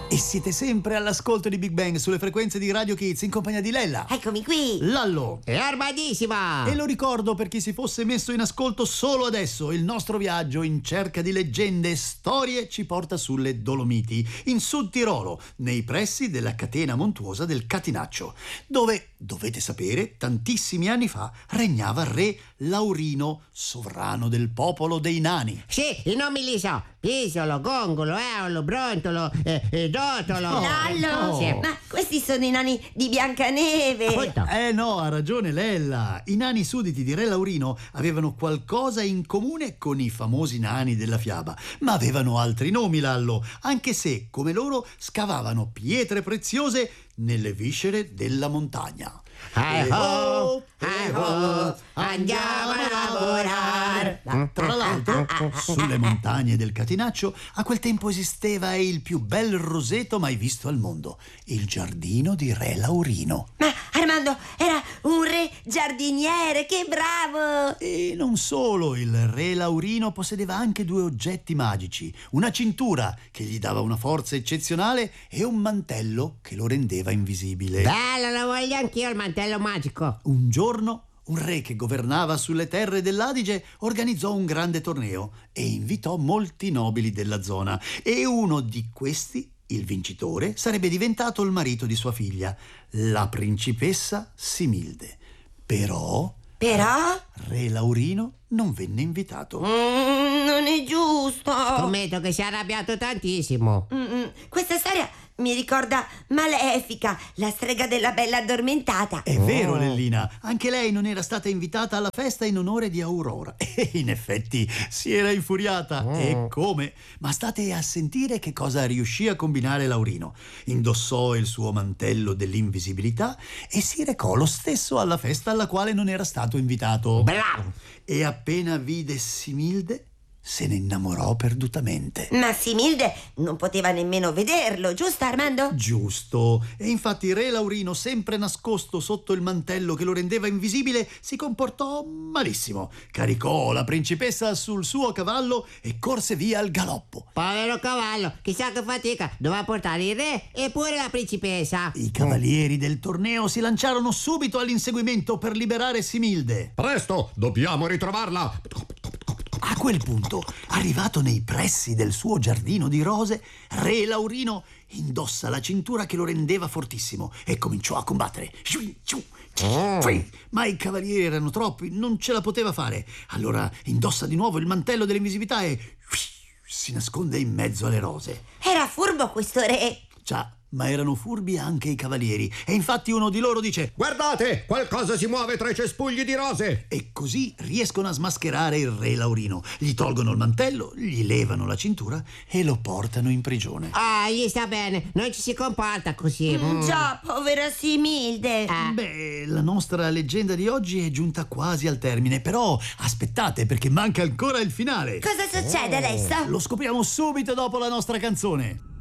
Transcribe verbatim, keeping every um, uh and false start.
E siete sempre all'ascolto di Big Bang sulle frequenze di Radio Kids in compagnia di Lella, Eccomi qui. Lallo È armadissima! e lo ricordo per chi si fosse messo in ascolto solo adesso: il nostro viaggio in cerca di leggende e storie ci porta sulle Dolomiti, in Sud Tirolo, nei pressi della catena montuosa del Catinaccio, dove, dovete sapere, tantissimi anni fa regnava re Laurino, sovrano del popolo dei nani. Sì, i nomi li so: Pisolo, Gongolo, Eolo, Brontolo, eh, eh, Dotolo. Oh, Lallo, oh. Sì. ma questi sono i nani di Biancaneve. Appunto. Eh no, ha ragione Lella. I nani sudditi di re Laurino avevano qualcosa in comune con i famosi nani della fiaba, ma avevano altri nomi, Lallo, anche se, come loro, scavavano pietre preziose nelle viscere della montagna. Hi ho, Eh, hi ho, andiamo a lavorare. Tra l'altro, sulle montagne del Catinaccio a quel tempo esisteva il più bel roseto mai visto al mondo, il giardino di re Laurino. Ma Armando era un re giardiniere, che bravo! E non solo, il re Laurino possedeva anche due oggetti magici: una cintura che gli dava una forza eccezionale e un mantello che lo rendeva invisibile. Bello, lo voglio anch'io il mantello magico. Un giorno un re che governava sulle terre dell'Adige organizzò un grande torneo e invitò molti nobili della zona, e uno di questi, il vincitore, sarebbe diventato il marito di sua figlia, la principessa Similde. Però Però re Laurino non venne invitato. mm, non è giusto. Scommetto che si è arrabbiato tantissimo. Mm, mm, questa storia mi ricorda Malefica, la strega della bella addormentata. È vero, Lellina, anche lei non era stata invitata alla festa in onore di Aurora. E in effetti si era infuriata. Oh. E come? Ma state a sentire che cosa riuscì a combinare Laurino. Indossò il suo mantello dell'invisibilità e si recò lo stesso alla festa alla quale non era stato invitato. Bravo! E appena vide Similde, se ne innamorò perdutamente. Ma Similde non poteva nemmeno vederlo, giusto Armando? Giusto. E infatti re Laurino, sempre nascosto sotto il mantello che lo rendeva invisibile, si comportò malissimo. Caricò la principessa sul suo cavallo e corse via al galoppo. Povero cavallo, chissà che fatica, doveva portare il re e pure la principessa. I cavalieri del torneo si lanciarono subito all'inseguimento per liberare Similde. Presto, dobbiamo ritrovarla. A quel punto, arrivato nei pressi del suo giardino di rose, re Laurino indossa la cintura che lo rendeva fortissimo e cominciò a combattere. Ma i cavalieri erano troppi, non ce la poteva fare. Allora indossa di nuovo il mantello dell'invisibilità e si nasconde in mezzo alle rose. Era furbo questo re. Già, ma erano furbi anche i cavalieri, e infatti uno di loro dice: Guardate, qualcosa si muove tra i cespugli di rose. e così riescono a smascherare il re Laurino. Gli tolgono il mantello, gli levano la cintura e lo portano in prigione. Ah, gli sta bene, non ci si comporta così. Mm, già, povera Similde. Ah. Beh, la nostra leggenda di oggi è giunta quasi al termine, però aspettate perché manca ancora il finale. Cosa succede adesso? Lo scopriamo subito dopo la nostra canzone.